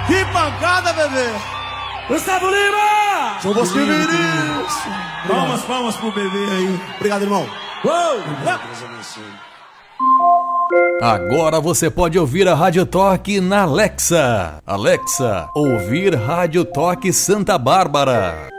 Que pancada, bebê! Gustavo Lima! São você, Vinícius! Palmas pro bebê aí. Obrigado, irmão. Uou! Agora você pode ouvir a Rádio Toque na Alexa. Alexa, ouvir Rádio Toque Santa Bárbara.